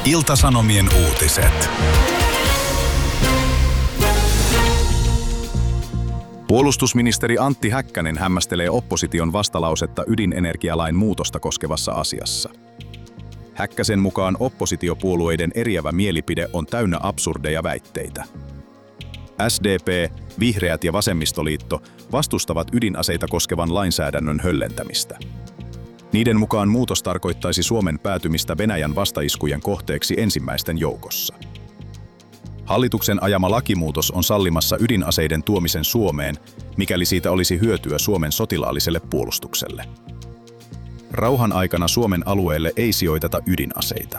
Ilta-Sanomien uutiset. Puolustusministeri Antti Häkkänen hämmästelee opposition vastalausetta ydinenergialain muutosta koskevassa asiassa. Häkkäsen mukaan oppositiopuolueiden eriävä mielipide on täynnä absurdeja väitteitä. SDP, Vihreät ja Vasemmistoliitto vastustavat ydinaseita koskevan lainsäädännön höllentämistä. Niiden mukaan muutos tarkoittaisi Suomen päätymistä Venäjän vastaiskujen kohteeksi ensimmäisten joukossa. Hallituksen ajama lakimuutos on sallimassa ydinaseiden tuomisen Suomeen, mikäli siitä olisi hyötyä Suomen sotilaalliselle puolustukselle. Rauhan aikana Suomen alueelle ei sijoiteta ydinaseita.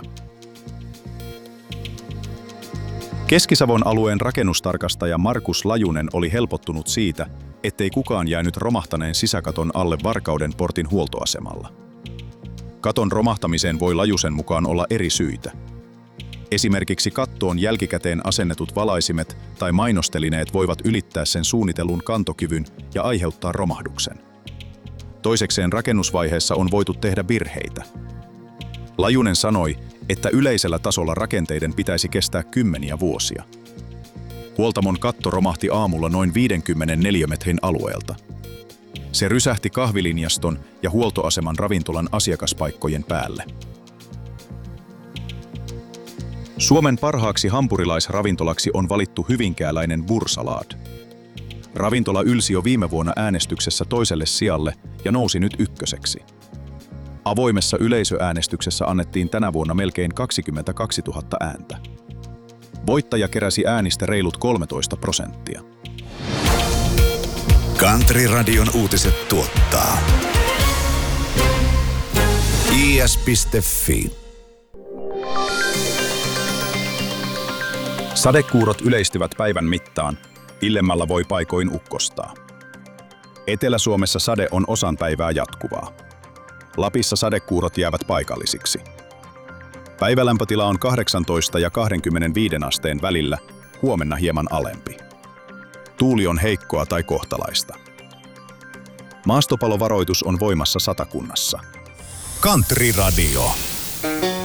Keski-Savon alueen rakennustarkastaja Markus Lajunen oli helpottunut siitä, ettei kukaan jäänyt romahtaneen sisäkaton alle Varkauden portin huoltoasemalla. Katon romahtamiseen voi Lajusen mukaan olla eri syitä. Esimerkiksi kattoon jälkikäteen asennetut valaisimet tai mainostelineet voivat ylittää sen suunnitellun kantokyvyn ja aiheuttaa romahduksen. Toisekseen rakennusvaiheessa on voitu tehdä virheitä. Lajunen sanoi, että yleisellä tasolla rakenteiden pitäisi kestää kymmeniä vuosia. Huoltamon katto romahti aamulla noin 50 neliömetrin alueelta. Se rysähti kahvilinjaston ja huoltoaseman ravintolan asiakaspaikkojen päälle. Suomen parhaaksi hampurilaisravintolaksi on valittu hyvinkääläinen Bursalad. Ravintola ylsi jo viime vuonna äänestyksessä toiselle sijalle ja nousi nyt ykköseksi. Avoimessa yleisöäänestyksessä annettiin tänä vuonna melkein 22 000 ääntä. Voittaja keräsi äänistä reilut 13%. Country-radion uutiset tuottaa is.fi. Sadekuurot yleistyvät päivän mittaan, illemmällä voi paikoin ukkostaa. Etelä-Suomessa sade on osan päivää jatkuvaa. Lapissa sadekuurot jäävät paikallisiksi. Päivälämpötila on 18 ja 25 asteen välillä, huomenna hieman alempi. Tuuli on heikkoa tai kohtalaista. Maastopalovaroitus on voimassa Satakunnassa. Country-radio.